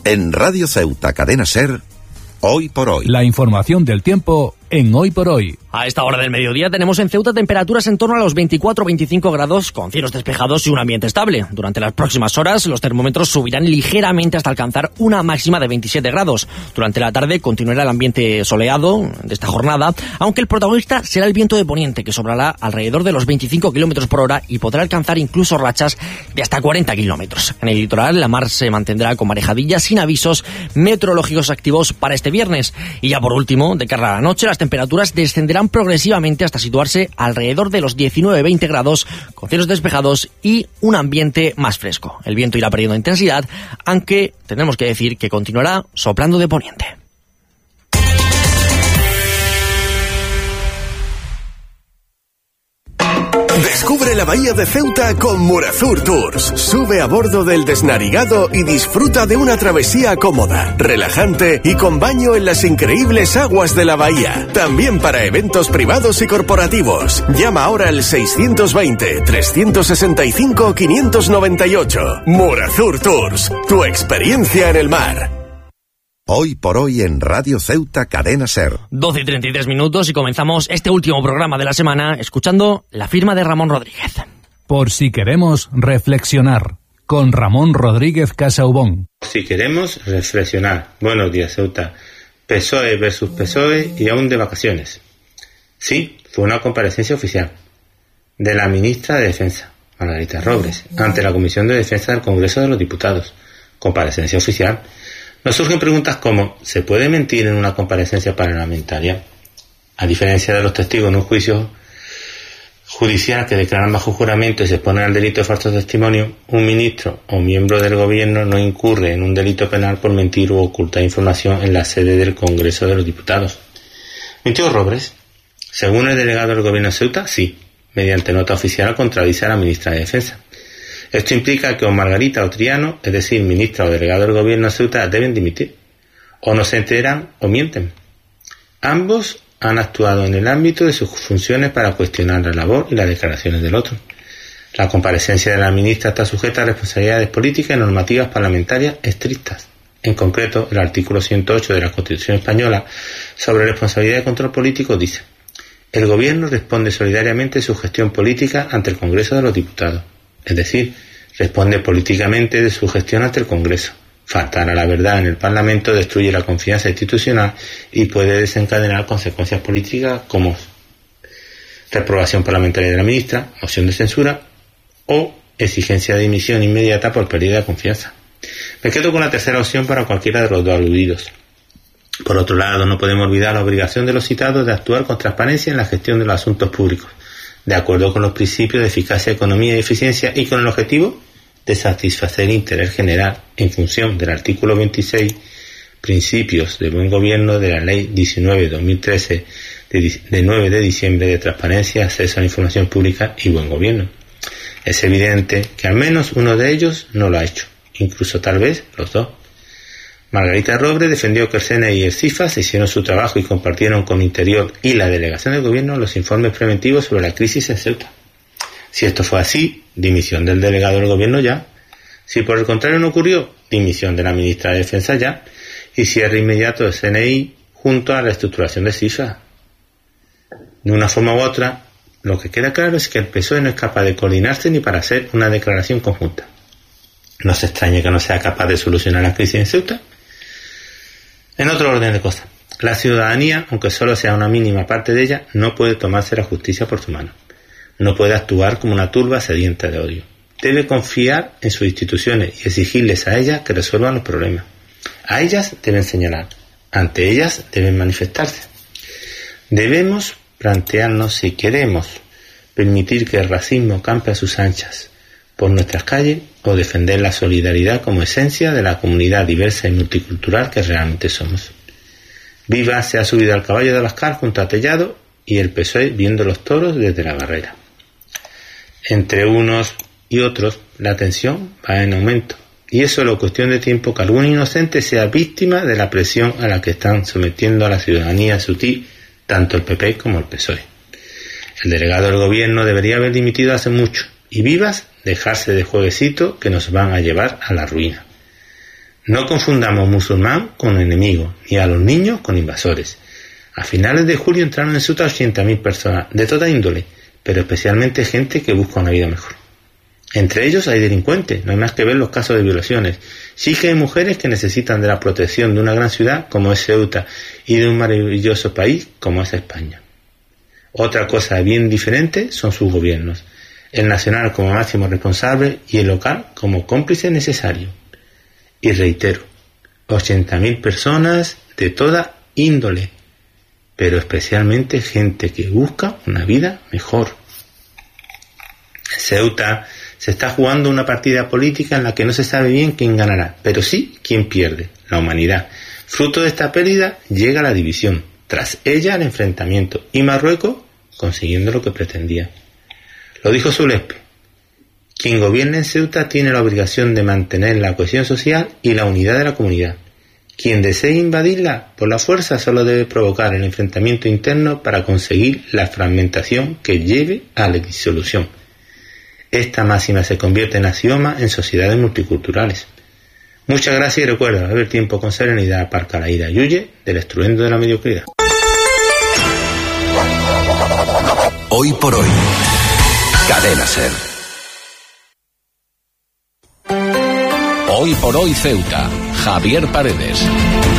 En Radio Ceuta Cadena SER, Hoy por Hoy. La información del tiempo en Hoy por Hoy. A esta hora del mediodía tenemos en Ceuta temperaturas en torno a los 24-25 grados con cielos despejados y un ambiente estable. Durante las próximas horas los termómetros subirán ligeramente hasta alcanzar una máxima de 27 grados. Durante la tarde continuará el ambiente soleado de esta jornada, aunque el protagonista será el viento de poniente, que sobrará alrededor de los 25 km por hora y podrá alcanzar incluso rachas de hasta 40 km. En el litoral la mar se mantendrá con marejadillas sin avisos meteorológicos activos para este viernes. Y ya por último, de cara a la noche, las temperaturas descenderán progresivamente hasta situarse alrededor de los 19-20 grados, con cielos despejados y un ambiente más fresco. El viento irá perdiendo intensidad, aunque tenemos que decir que continuará soplando de poniente. Descubre la bahía de Ceuta con Murazur Tours. Sube a bordo del Desnarigado y disfruta de una travesía cómoda, relajante y con baño en las increíbles aguas de la bahía. También para eventos privados y corporativos. Llama ahora al 620-365-598. Murazur Tours, tu experiencia en el mar. Hoy por Hoy en Radio Ceuta Cadena SER. 12:33 y comenzamos este último programa de la semana escuchando la firma de Ramón Rodríguez. Por si queremos reflexionar, con Ramón Rodríguez Casaubón. Si queremos reflexionar. Buenos días, Ceuta. PSOE versus PSOE y aún de vacaciones. Sí, fue una comparecencia oficial de la ministra de Defensa, Margarita Robles, ante la Comisión de Defensa del Congreso de los Diputados. Comparecencia oficial. Nos surgen preguntas como, ¿se puede mentir en una comparecencia parlamentaria? A diferencia de los testigos en un juicio judicial que declaran bajo juramento y se exponen al delito de falso testimonio, un ministro o miembro del gobierno no incurre en un delito penal por mentir o ocultar información en la sede del Congreso de los Diputados. ¿Mintió Robles? Según el delegado del gobierno de Ceuta, sí, mediante nota oficial contradice a la ministra de Defensa. Esto implica que o Margarita o Triano, es decir, ministra o delegado del gobierno de Ceuta, deben dimitir. O no se enteran o mienten. Ambos han actuado en el ámbito de sus funciones para cuestionar la labor y las declaraciones del otro. La comparecencia de la ministra está sujeta a responsabilidades políticas y normativas parlamentarias estrictas. En concreto, el artículo 108 de la Constitución española sobre responsabilidad de control político dice: el gobierno responde solidariamente su gestión política ante el Congreso de los Diputados. Es decir, responde políticamente de su gestión ante el Congreso. Faltar a la verdad en el Parlamento destruye la confianza institucional y puede desencadenar consecuencias políticas como reprobación parlamentaria de la ministra, moción de censura o exigencia de dimisión inmediata por pérdida de confianza. Me quedo con la tercera opción para cualquiera de los dos aludidos. Por otro lado, no podemos olvidar la obligación de los citados de actuar con transparencia en la gestión de los asuntos públicos, de acuerdo con los principios de eficacia, economía y eficiencia y con el objetivo de satisfacer el interés general en función del artículo 26, principios de buen gobierno de la Ley 19/2013 de 9 de diciembre de transparencia, acceso a la información pública y buen gobierno. Es evidente que al menos uno de ellos no lo ha hecho, incluso tal vez los dos. Margarita Robles defendió que el CNI y el CIFAS hicieron su trabajo y compartieron con Interior y la delegación del gobierno los informes preventivos sobre la crisis en Ceuta. Si esto fue así, dimisión del delegado del gobierno ya. Si por el contrario no ocurrió, dimisión de la ministra de Defensa ya. Y cierre inmediato del CNI junto a la estructuración de CIFAS. De una forma u otra, lo que queda claro es que el PSOE no es capaz de coordinarse ni para hacer una declaración conjunta. No se extrañe que no sea capaz de solucionar la crisis en Ceuta. En otro orden de cosas, la ciudadanía, aunque solo sea una mínima parte de ella, no puede tomarse la justicia por su mano. No puede actuar como una turba sedienta de odio. Debe confiar en sus instituciones y exigirles a ellas que resuelvan los problemas. A ellas deben señalar, ante ellas deben manifestarse. Debemos plantearnos si queremos permitir que el racismo campe a sus anchas por nuestras calles o defender la solidaridad como esencia de la comunidad diversa y multicultural que realmente somos. Viva se ha subido al caballo de Abascal junto a Tellado y el PSOE viendo los toros desde la barrera. Entre unos y otros, la tensión va en aumento, y es solo cuestión de tiempo que algún inocente sea víctima de la presión a la que están sometiendo a la ciudadanía sutil tanto el PP como el PSOE. El delegado del gobierno debería haber dimitido hace mucho, y Vivas dejarse de jueguecito que nos van a llevar a la ruina. No confundamos musulmán con enemigo, ni a los niños con invasores. A finales de julio entraron en Ceuta 80.000 personas, de toda índole, pero especialmente gente que busca una vida mejor. Entre ellos hay delincuentes, no hay más que ver los casos de violaciones. Sí que hay mujeres que necesitan de la protección de una gran ciudad como es Ceuta y de un maravilloso país como es España. Otra cosa bien diferente son sus gobiernos, el nacional como máximo responsable y el local como cómplice necesario. Y reitero, 80.000 personas de toda índole, pero especialmente gente que busca una vida mejor. En Ceuta se está jugando una partida política en la que no se sabe bien quién ganará, pero sí quién pierde, la humanidad. Fruto de esta pérdida llega la división, tras ella el enfrentamiento, y Marruecos consiguiendo lo que pretendía. Lo dijo Zulespe: quien gobierna en Ceuta tiene la obligación de mantener la cohesión social y la unidad de la comunidad. Quien desee invadirla por la fuerza solo debe provocar el enfrentamiento interno para conseguir la fragmentación que lleve a la disolución. Esta máxima se convierte en axioma en sociedades multiculturales. Muchas gracias y recuerda, beber tiempo con serenidad, aparca la ira y huye del estruendo de la mediocridad. Hoy por hoy, Cadena SER. Hoy por hoy Ceuta, Javier Paredes.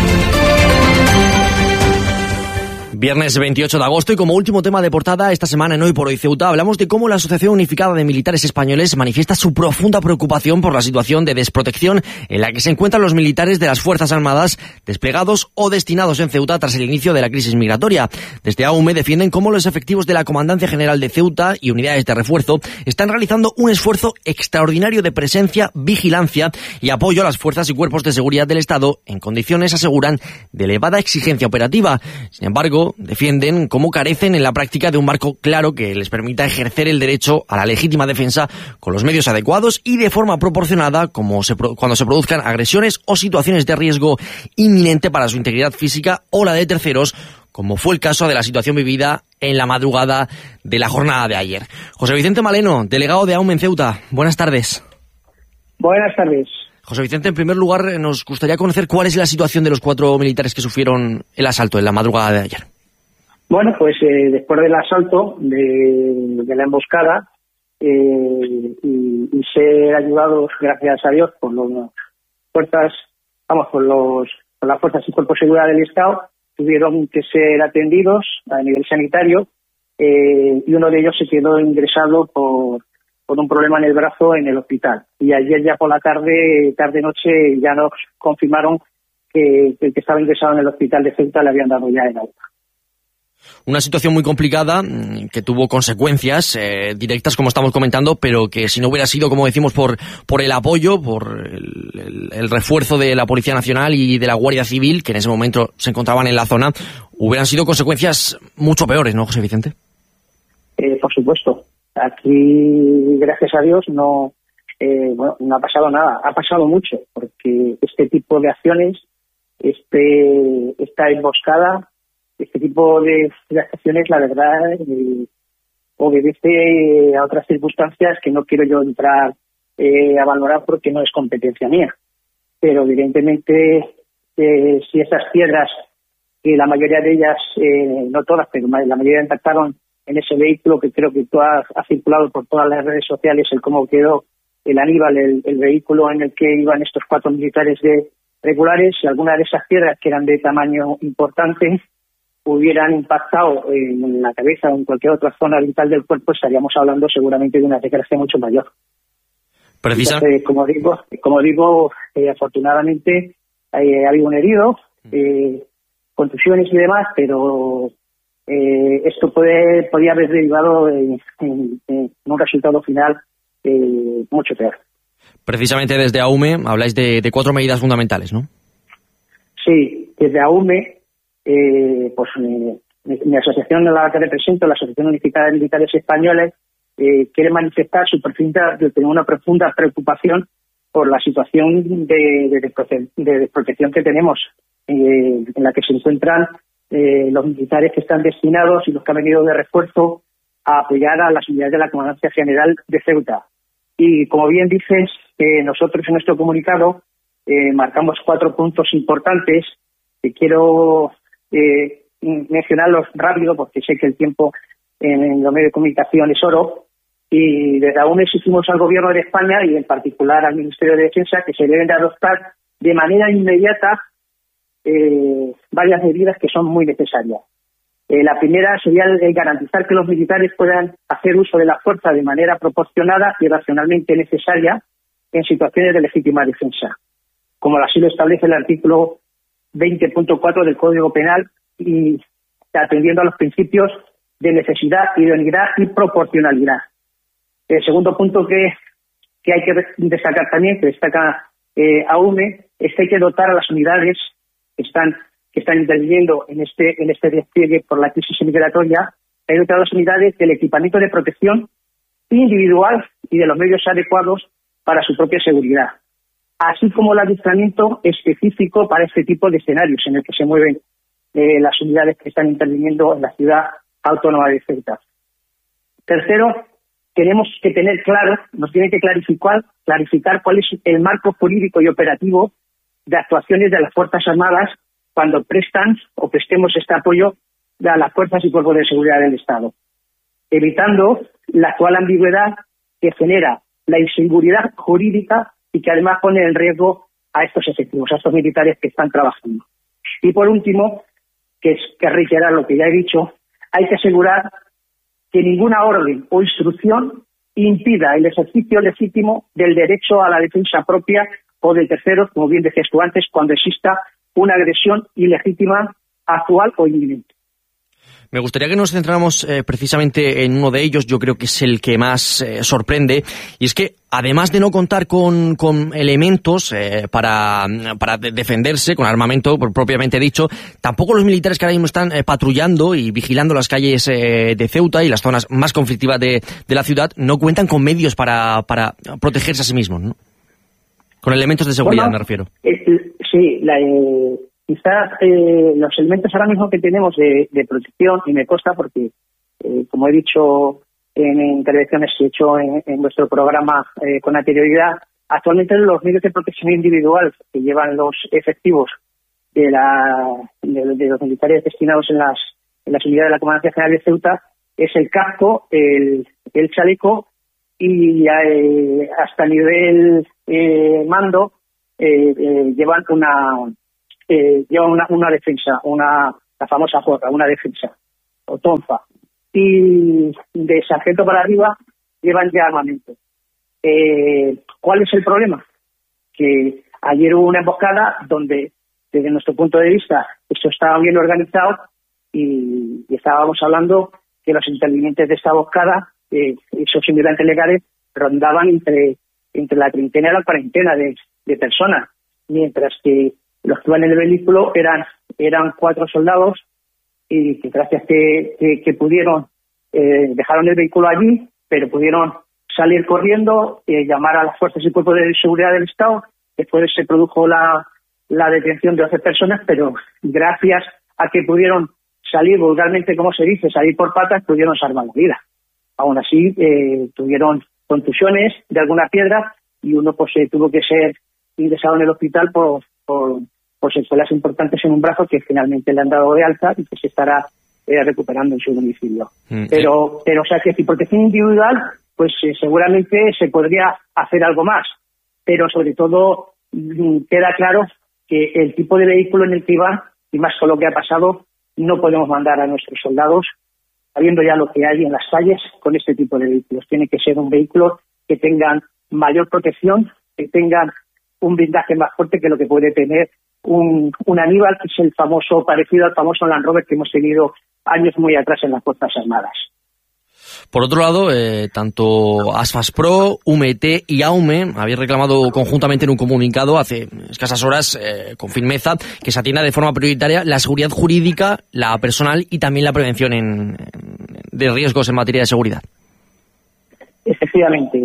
Viernes 28 de agosto y como último tema de portada esta semana en Hoy por Hoy Ceuta hablamos de cómo la Asociación Unificada de Militares Españoles manifiesta su profunda preocupación por la situación de desprotección en la que se encuentran los militares de las Fuerzas Armadas desplegados o destinados en Ceuta tras el inicio de la crisis migratoria. Desde AUME defienden cómo los efectivos de la Comandancia General de Ceuta y unidades de refuerzo están realizando un esfuerzo extraordinario de presencia, vigilancia y apoyo a las fuerzas y cuerpos de seguridad del Estado en condiciones, aseguran, de elevada exigencia operativa. Sin embargo, defienden cómo carecen en la práctica de un marco claro que les permita ejercer el derecho a la legítima defensa con los medios adecuados y de forma proporcionada cuando se produzcan agresiones o situaciones de riesgo inminente para su integridad física o la de terceros, como fue el caso de la situación vivida en la madrugada de la jornada de ayer. José Vicente Maleno, delegado de AUME en Ceuta, buenas tardes. Buenas tardes. José Vicente, en primer lugar, nos gustaría conocer cuál es la situación de los 4 militares que sufrieron el asalto en la madrugada de ayer. Bueno, pues después del asalto, de la emboscada, y ser ayudados, gracias a Dios, por las fuerzas y cuerpos de seguridad del Estado, tuvieron que ser atendidos a nivel sanitario, y uno de ellos se quedó ingresado por un problema en el brazo en el hospital. Y ayer ya por la tarde-noche, ya nos confirmaron que el que estaba ingresado en el hospital de Ceuta le habían dado ya el alta. Una situación muy complicada que tuvo consecuencias directas, como estamos comentando, pero que si no hubiera sido, como decimos, por el apoyo, por el refuerzo de la Policía Nacional y de la Guardia Civil, que en ese momento se encontraban en la zona, hubieran sido consecuencias mucho peores, ¿no, José Vicente? Por supuesto. Aquí, gracias a Dios, no ha pasado nada. Ha pasado mucho, porque este tipo de acciones, esta emboscada, este tipo de acciones, la verdad, obedece a otras circunstancias que no quiero yo entrar a valorar porque no es competencia mía. Pero evidentemente, si esas piedras, que la mayoría de ellas, no todas, pero la mayoría impactaron en ese vehículo, que creo que ha circulado por todas las redes sociales, el cómo quedó el Aníbal, el vehículo en el que iban estos 4 militares regulares, si alguna de esas piedras, que eran de tamaño importante, hubieran impactado en la cabeza o en cualquier otra zona vital del cuerpo, estaríamos hablando seguramente de una desgracia mucho mayor. Entonces, como digo, afortunadamente ha habido un herido, contusiones y demás, pero esto podía haber derivado en un resultado final mucho peor. Precisamente desde AUME habláis de 4 medidas fundamentales, ¿no? Sí, desde AUME, mi asociación a la que represento, la Asociación Unificada de Militares Españoles, quiere manifestar una profunda preocupación por la situación de desprotección que tenemos, en la que se encuentran los militares que están destinados y los que han venido de refuerzo a apoyar a las unidades de la Comandancia General de Ceuta. Y como bien dices, nosotros en nuestro comunicado marcamos 4 puntos importantes que quiero mencionarlos rápido porque sé que el tiempo en los medios de comunicación es oro. Y desde AUME exigimos al Gobierno de España y en particular al Ministerio de Defensa que se deben de adoptar de manera inmediata varias medidas que son muy necesarias. La primera sería el garantizar que los militares puedan hacer uso de la fuerza de manera proporcionada y racionalmente necesaria en situaciones de legítima defensa, como así lo establece el artículo 20.4 del Código Penal y atendiendo a los principios de necesidad, idoneidad y proporcionalidad. El segundo punto que hay que destacar también, que destaca AUME, es que hay que dotar a las unidades que están interviniendo en este despliegue por la crisis migratoria, hay que dotar a las unidades del equipamiento de protección individual y de los medios adecuados para su propia seguridad, así como el adiestramiento específico para este tipo de escenarios en el que se mueven las unidades que están interviniendo en la ciudad autónoma de Ceuta. Tercero, tenemos que tener claro, nos tiene que clarificar cuál es el marco jurídico y operativo de actuaciones de las Fuerzas Armadas cuando prestan o prestemos este apoyo a las fuerzas y cuerpos de seguridad del Estado, evitando la actual ambigüedad que genera la inseguridad jurídica y que además pone en riesgo a estos efectivos, a estos militares que están trabajando. Y por último, que reiterar lo que ya he dicho, hay que asegurar que ninguna orden o instrucción impida el ejercicio legítimo del derecho a la defensa propia o de terceros, como bien decías tú antes, cuando exista una agresión ilegítima, actual o inminente. Me gustaría que nos centráramos precisamente en uno de ellos, yo creo que es el que más sorprende, y es que además de no contar con elementos para defenderse, con armamento propiamente dicho, tampoco los militares que ahora mismo están patrullando y vigilando las calles de Ceuta y las zonas más conflictivas de la ciudad no cuentan con medios para protegerse a sí mismos, ¿no? Con elementos de seguridad, me refiero. Sí, quizás los elementos ahora mismo que tenemos de protección, y me consta porque, como he dicho en intervenciones que he hecho en nuestro programa con anterioridad, actualmente los medios de protección individual que llevan los efectivos de los militares destinados en las unidades de la Comandancia General de Ceuta es el casco, el chaleco y hasta nivel mando llevan una defensa, la famosa jorra, una defensa, o tonfa. Y de sargento para arriba llevan ya armamento. ¿Cuál es el problema? Que ayer hubo una emboscada donde, desde nuestro punto de vista, esto estaba bien organizado y estábamos hablando que los intervinientes de esta emboscada, esos inmigrantes legales, rondaban entre la treintena y la cuarentena de personas, mientras que los que iban en el vehículo eran 4 soldados y que gracias que pudieron, dejaron el vehículo allí, pero pudieron salir corriendo, llamar a las fuerzas y cuerpos de seguridad del Estado. Después se produjo la detención de 12 personas, pero gracias a que pudieron salir vulgarmente, como se dice, salir por patas, pudieron salvar la vida. Aún así, tuvieron contusiones de alguna piedra y uno pues tuvo que ser ingresado en el hospital por secuelas importantes en un brazo que finalmente le han dado de alta y que se estará recuperando en su domicilio. Pero o sea que si protección individual, pues seguramente se podría hacer algo más, pero sobre todo queda claro que el tipo de vehículo en el que iba, y más con lo que ha pasado, no podemos mandar a nuestros soldados sabiendo ya lo que hay en las calles con este tipo de vehículos. Tiene que ser un vehículo que tengan mayor protección, que tengan un blindaje más fuerte que lo que puede tener un Aníbal, que es el famoso, parecido al famoso Land Rover que hemos tenido años muy atrás en las Fuerzas Armadas. Por otro lado, tanto ASFASPRO, UMT y AUME habéis reclamado conjuntamente en un comunicado hace escasas horas, con firmeza, que se atienda de forma prioritaria la seguridad jurídica, la personal y también la prevención de riesgos en materia de seguridad. Efectivamente.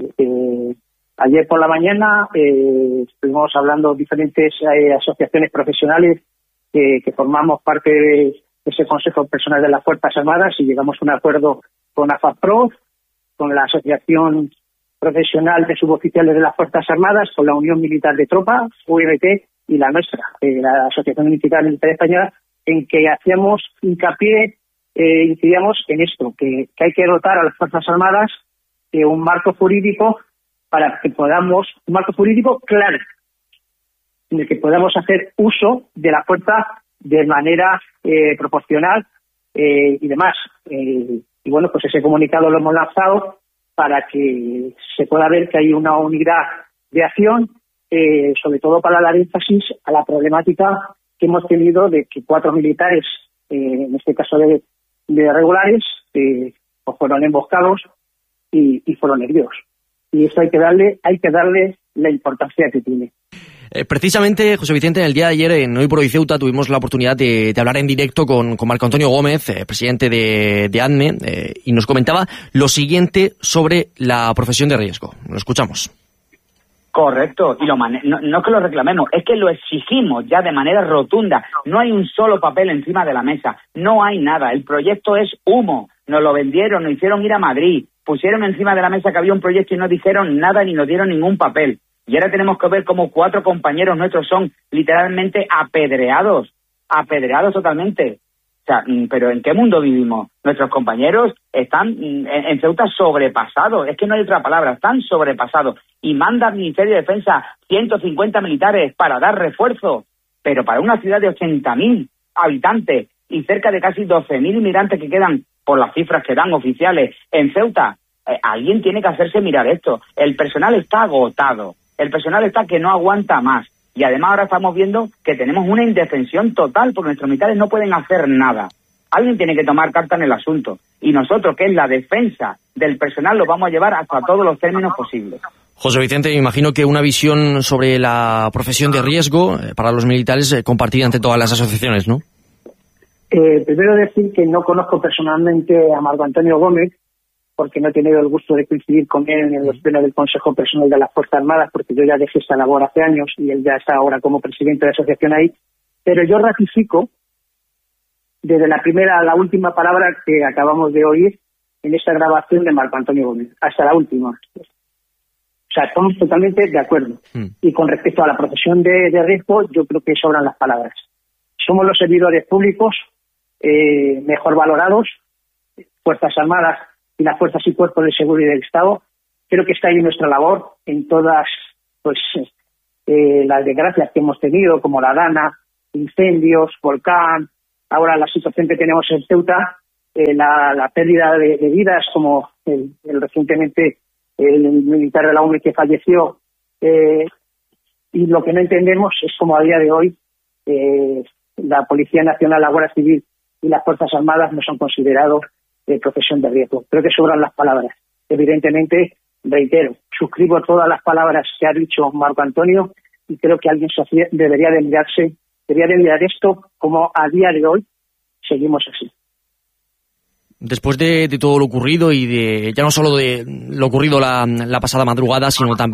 Ayer por la mañana estuvimos hablando diferentes asociaciones profesionales que formamos parte de ese Consejo Personal de las Fuerzas Armadas y llegamos a un acuerdo con ASFASPRO, con la Asociación profesional de suboficiales de las Fuerzas Armadas con la Unión Militar de Tropa, UMT, y la nuestra, la Asociación Militar Española, en que hacíamos hincapié, incidíamos en esto, que hay que dotar a las Fuerzas Armadas de un marco jurídico para que podamos, un marco jurídico claro, en el que podamos hacer uso de la fuerza de manera proporcional y demás. Y bueno, pues ese comunicado lo hemos lanzado para que se pueda ver que hay una unidad de acción, sobre todo para dar énfasis a la problemática que hemos tenido de que 4 militares, en este caso de regulares, pues fueron emboscados y fueron heridos. Y eso hay que darle la importancia que tiene. Precisamente, José Vicente, el día de ayer en Hoy por Hoy Ceuta tuvimos la oportunidad de hablar en directo con Marco Antonio Gómez, presidente de ADME, y nos comentaba lo siguiente sobre la profesión de riesgo. Lo escuchamos. Correcto, y no es que lo reclamemos, es que lo exigimos ya de manera rotunda. No hay un solo papel encima de la mesa, no hay nada, el proyecto es humo, nos lo vendieron, nos hicieron ir a Madrid, pusieron encima de la mesa que había un proyecto y no dijeron nada ni nos dieron ningún papel. Y ahora tenemos que ver cómo 4 compañeros nuestros son literalmente apedreados totalmente. O sea, pero ¿en qué mundo vivimos? Nuestros compañeros están en Ceuta sobrepasados, es que no hay otra palabra, están sobrepasados. Y manda el Ministerio de Defensa 150 militares para dar refuerzo, pero para una ciudad de 80.000 habitantes y cerca de casi 12.000 inmigrantes que quedan, por las cifras que dan oficiales, en Ceuta, alguien tiene que hacerse mirar esto. El personal está agotado, el personal está que no aguanta más. Y además ahora estamos viendo que tenemos una indefensión total porque nuestros militares no pueden hacer nada. Alguien tiene que tomar carta en el asunto. Y nosotros, que es la defensa del personal, lo vamos a llevar hasta todos los términos posibles. José Vicente, me imagino que una visión sobre la profesión de riesgo para los militares compartida entre todas las asociaciones, ¿no? Primero decir que no conozco personalmente a Marco Antonio Gómez, porque no he tenido el gusto de coincidir con él en los plenos del Consejo Personal de las Fuerzas Armadas, porque yo ya dejé esta labor hace años y él ya está ahora como presidente de la asociación ahí. Pero yo ratifico, desde la primera a la última palabra que acabamos de oír en esta grabación de Marco Antonio Gómez, hasta la última. O sea, estamos totalmente de acuerdo. Y con respecto a la profesión de riesgo, yo creo que sobran las palabras. Somos los servidores públicos mejor valorados, Fuerzas Armadas y las fuerzas y cuerpos de seguridad del Estado. Creo que está ahí nuestra labor en todas las desgracias que hemos tenido, como la Dana, incendios, volcán, ahora la situación que tenemos en Ceuta, la pérdida de vidas, como el recientemente el militar de la ONU que falleció. Y lo que no entendemos es cómo a día de hoy la Policía Nacional, la Guardia Civil y las Fuerzas Armadas no son considerados profesión de riesgo. Creo que sobran las palabras. Evidentemente, reitero, suscribo todas las palabras que ha dicho Marco Antonio y creo que alguien debería de mirar esto como a día de hoy seguimos así. Después de todo lo ocurrido y de ya no solo de lo ocurrido la pasada madrugada, sino también